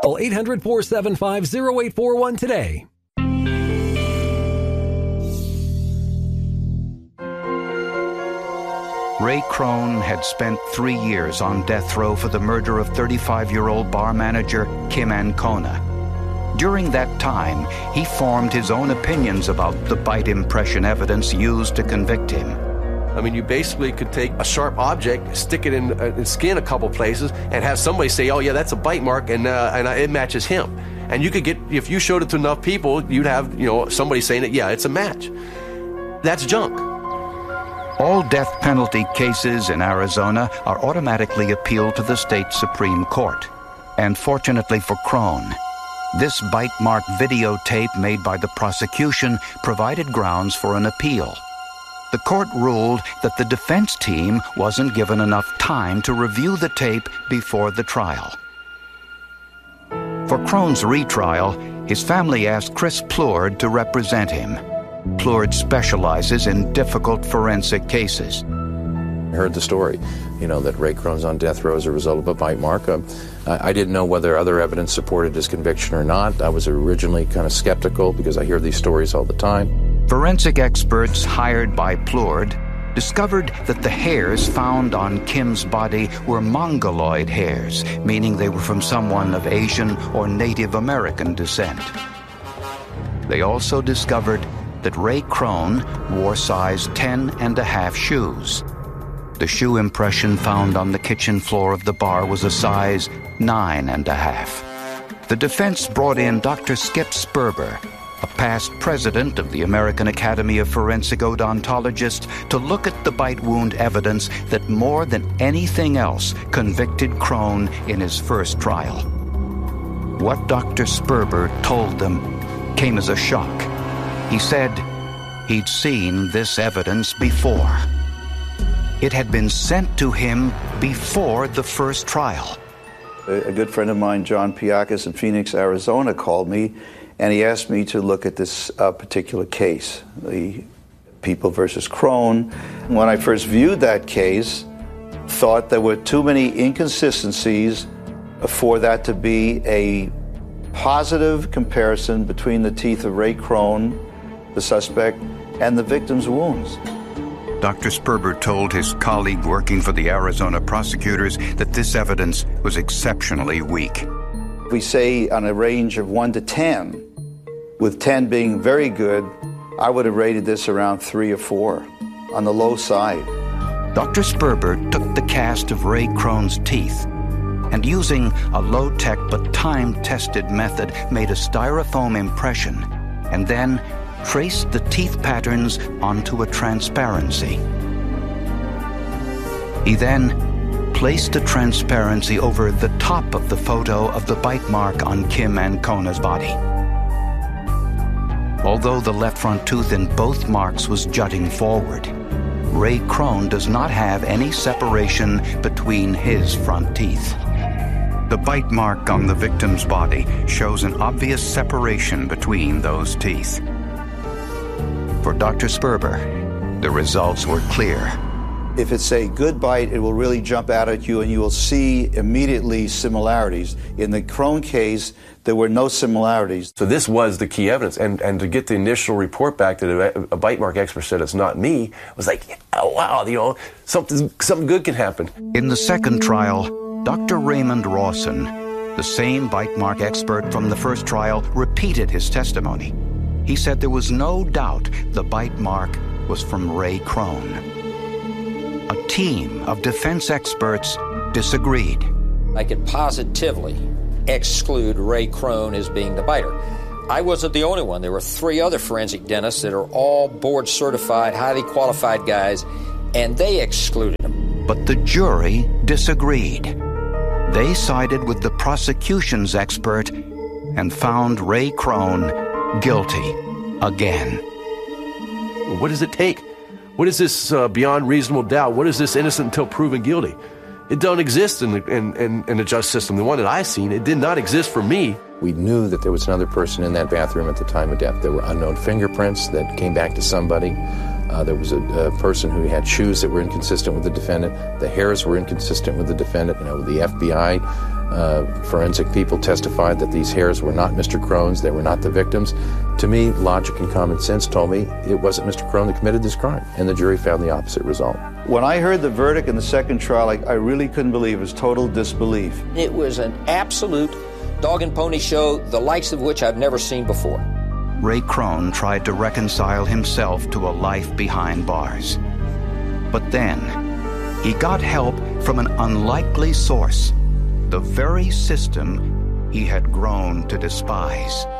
Call 800-475-0841 today. Ray Crone had spent 3 years on death row for the murder of 35-year-old bar manager Kim Ancona. During that time, he formed his own opinions about the bite impression evidence used to convict him. I mean, you basically could take a sharp object, stick it in skin a couple places, and have somebody say, oh, yeah, that's a bite mark, and it matches him. And you could get, if you showed it to enough people, you'd have, somebody saying that, yeah, it's a match. That's junk. All death penalty cases in Arizona are automatically appealed to the state Supreme Court. And fortunately for Crone, this bite mark videotape made by the prosecution provided grounds for an appeal. The court ruled that the defense team wasn't given enough time to review the tape before the trial. For Crone's retrial, his family asked Chris Plourde to represent him. Plourde specializes in difficult forensic cases. I heard the story, that Ray Crone's on death row as a result of a bite mark. I didn't know whether other evidence supported his conviction or not. I was originally kind of skeptical because I hear these stories all the time. Forensic experts hired by Plourde discovered that the hairs found on Kim's body were Mongoloid hairs, meaning they were from someone of Asian or Native American descent. They also discovered that Ray Crone wore size 10.5 shoes. The shoe impression found on the kitchen floor of the bar was a size 9.5. The defense brought in Dr. Skip Sperber, a past president of the American Academy of Forensic Odontologists, to look at the bite wound evidence that more than anything else convicted Crone in his first trial. What Dr. Sperber told them came as a shock. He said he'd seen this evidence before. It had been sent to him before the first trial. A good friend of mine, John Piakis in Phoenix, Arizona, called me, and he asked me to look at this particular case, the People versus Crone. When I first viewed that case, thought there were too many inconsistencies for that to be a positive comparison between the teeth of Ray Crone, the suspect, and the victim's wounds. Dr. Sperber told his colleague working for the Arizona prosecutors that this evidence was exceptionally weak. We say on a range of 1 to 10, with 10 being very good, I would have rated this around 3 or 4, on the low side. Dr. Sperber took the cast of Ray Crone's teeth and, using a low-tech but time-tested method, made a styrofoam impression and then traced the teeth patterns onto a transparency. He then placed the transparency over the top of the photo of the bite mark on Kim Ancona's body. Although the left front tooth in both marks was jutting forward, Ray Crone does not have any separation between his front teeth. The bite mark on the victim's body shows an obvious separation between those teeth. For Dr. Sperber, the results were clear. If it's a good bite, it will really jump out at you and you will see immediately similarities. In the Crone case, there were no similarities. So this was the key evidence. And to get the initial report back that a bite mark expert said it's not me, was like, oh, wow, something good can happen. In the second trial, Dr. Raymond Rawson, the same bite mark expert from the first trial, repeated his testimony. He said there was no doubt the bite mark was from Ray Crone. A team of defense experts disagreed. I could positively exclude Ray Crone as being the biter. I wasn't the only one. There were 3 other forensic dentists that are all board-certified, highly qualified guys, and they excluded him. But the jury disagreed. They sided with the prosecution's expert and found Ray Crone guilty again. What does it take? What is this beyond reasonable doubt? What is this innocent until proven guilty? It don't exist in the justice system. The one that I seen, it did not exist for me. We knew that there was another person in that bathroom at the time of death. There were unknown fingerprints that came back to somebody. There was a person who had shoes that were inconsistent with the defendant. The hairs were inconsistent with the defendant. The FBI Forensic people testified that these hairs were not Mr. Crone's, they were not the victims. To me, logic and common sense told me it wasn't Mr. Crone that committed this crime, and the jury found the opposite result. When I heard the verdict in the second trial, I really couldn't believe it. It was total disbelief. It was an absolute dog and pony show, the likes of which I've never seen before. Ray Crone tried to reconcile himself to a life behind bars. But then, he got help from an unlikely source, the very system he had grown to despise.